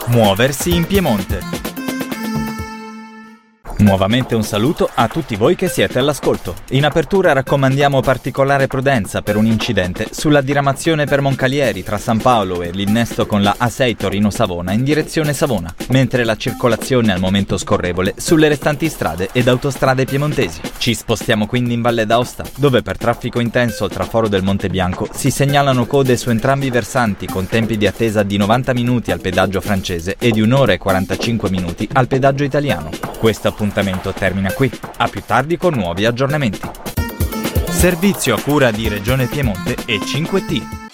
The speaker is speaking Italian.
Muoversi in Piemonte. Nuovamente un saluto a tutti voi che siete all'ascolto. In apertura raccomandiamo particolare prudenza per un incidente sulla diramazione per Moncalieri tra San Paolo e l'innesto con la A6 Torino-Savona in direzione Savona, mentre la circolazione al momento scorrevole sulle restanti strade ed autostrade piemontesi. Ci spostiamo quindi in Valle d'Aosta, dove per traffico intenso al traforo del Monte Bianco si segnalano code su entrambi i versanti con tempi di attesa di 90 minuti al pedaggio francese e di 1 ora e 45 minuti al pedaggio italiano. Questo appuntamento termina qui, a più tardi con nuovi aggiornamenti. Servizio a cura di Regione Piemonte e 5T.